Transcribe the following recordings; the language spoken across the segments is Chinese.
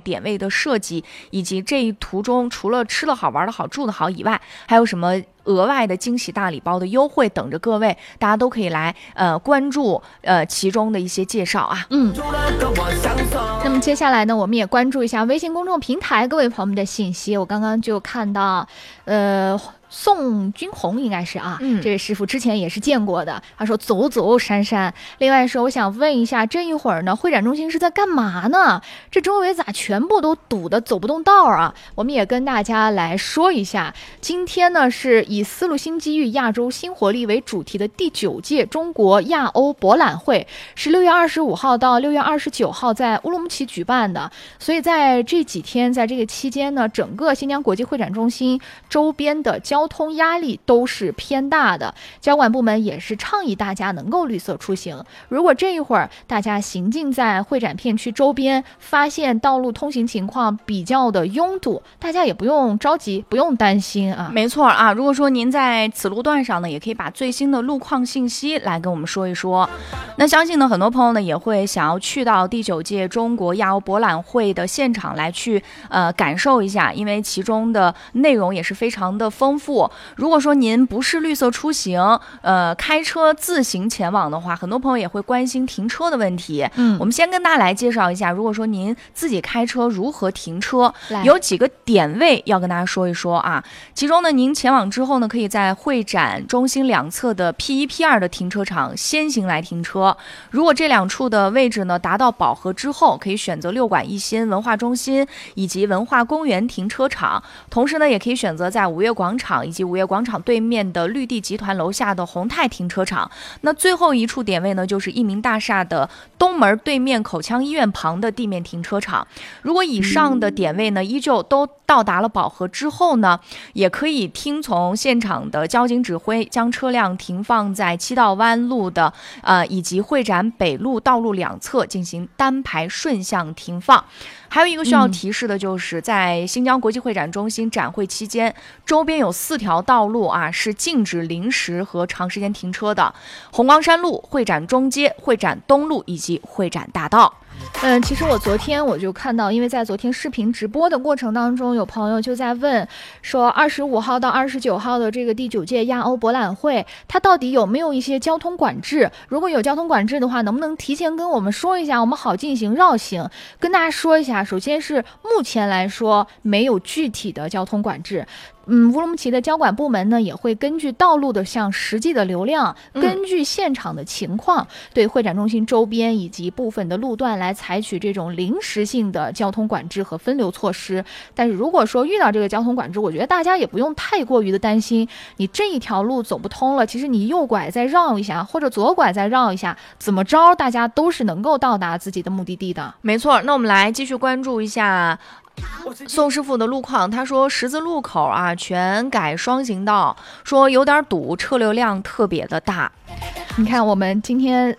点位的设计，以及这一途中除了吃的好、玩的好、住的好以外，还有什么额外的惊喜大礼包的优惠等着各位，大家都可以来关注其中的一些介绍啊。 那么接下来呢，我们也关注一下微信公众平台各位朋友们的信息。我刚刚就看到宋君红应该是啊，这位师傅之前也是见过的。他说走走闪闪。另外说，我想问一下，这一会儿呢，会展中心是在干嘛呢？这周围咋全部都堵得走不动道啊？我们也跟大家来说一下，今天呢是以丝路新机遇、亚洲新活力为主题的第9届中国亚欧博览会，是6月25号到6月29号在乌鲁木齐举办的。所以在这几天，在这个期间呢，整个新疆国际会展中心周边的交通压力都是偏大的，交管部门也是倡议大家能够绿色出行。如果这一会儿大家行进在会展片区周边，发现道路通行情况比较的拥堵，大家也不用着急，不用担心啊。 没错啊，如果说您在此路段上呢，也可以把最新的路况信息来跟我们说一说。那相信呢，很多朋友呢也会想要去到第9届中国亚欧博览会的现场来去感受一下，因为其中的内容也是非常的丰富。如果说您不是绿色出行，开车自行前往的话，很多朋友也会关心停车的问题。我们先跟大家来介绍一下，如果说您自己开车如何停车，有几个点位要跟大家说一说啊。其中呢，您前往之后呢，可以在会展中心两侧的 P1、P2 的停车场先行来停车。如果这两处的位置呢达到饱和之后，可以选择六馆一新文化中心以及文化公园停车场。同时呢，也可以选择在五月广场以及五月广场对面的绿地集团楼下的宏泰停车场。那最后一处点位呢，就是益民大厦的东门对面口腔医院旁的地面停车场。如果以上的点位呢依旧都到达了饱和之后呢，也可以听从现场的交警指挥，将车辆停放在七道湾路的以及会展北路道路两侧进行单排顺向停放。还有一个需要提示的就是，在新疆国际会展中心展会期间，周边有4条道路啊是禁止临时和长时间停车的：红光山路、会展中街、会展东路以及会展大道。 其实我昨天就看到，因为在昨天视频直播的过程当中，有朋友就在问说，25号到29号的这个第9届亚欧博览会，它到底有没有一些交通管制？如果有交通管制的话，能不能提前跟我们说一下，我们好进行绕行？跟大家说一下，首先是目前来说没有具体的交通管制。乌鲁木齐的交管部门呢，也会根据道路的实际的流量，根据现场的情况，对会展中心周边以及部分的路段来采取这种临时性的交通管制和分流措施。但是如果说遇到这个交通管制，我觉得大家也不用太过于的担心，你这一条路走不通了，其实你右拐再绕一下，或者左拐再绕一下，怎么着大家都是能够到达自己的目的地的。 没错，那我们来继续关注一下宋师傅的路况。他说十字路口啊全改双行道，说有点堵，车流量特别的大。 你看我们今天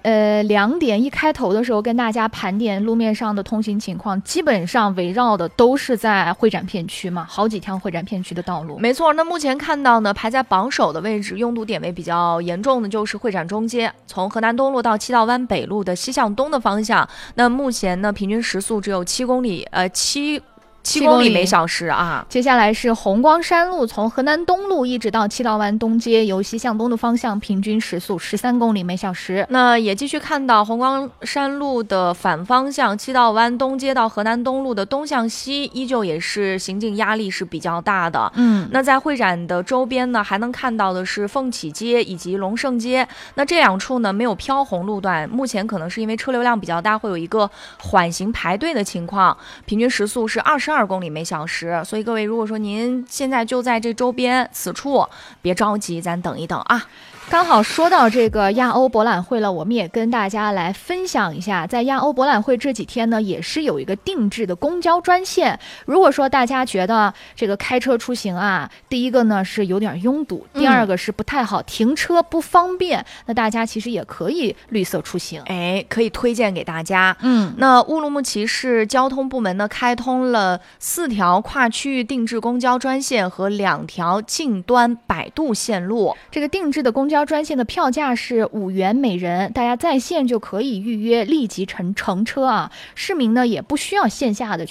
2点一开头的时候跟大家盘点路面上的通行情况，基本上围绕的都是在会展片区嘛，好几条会展片区的道路。 没错，那目前看到呢，排在榜首的位置，拥堵点位比较严重的就是会展中街，从河南东路到七道湾北路的西向东的方向，那目前呢平均时速只有7公里7公里每小时啊。 接下来是红光山路，从河南东路一直到七道湾东街，由西向东的方向，平均时速13公里每小时。 那也继续看到红光山路的反方向，七道湾东街到河南东路的东向西，依旧也是行进压力是比较大的。那在会展的周边呢，还能看到的是凤起街以及龙胜街。那这两处呢没有飘红路段，目前可能是因为车流量比较大，会有一个缓行排队的情况，平均时速是22公里每小时。所以各位，如果说您现在就在这周边此处，别着急，咱等一等啊。 刚好说到这个亚欧博览会了，我们也跟大家来分享一下，在亚欧博览会这几天呢，也是有一个定制的公交专线。如果说大家觉得这个开车出行啊，第一个呢是有点拥堵，第二个是不太好停车不方便，那大家其实也可以绿色出行。 可以推荐给大家。那乌鲁木齐市交通部门呢开通了4条跨区域定制公交专线和2条近端摆渡线路。 这个定制的公交专线的票价是5元每人，大家在线就可以预约立即乘车啊。市民呢也不需要线下的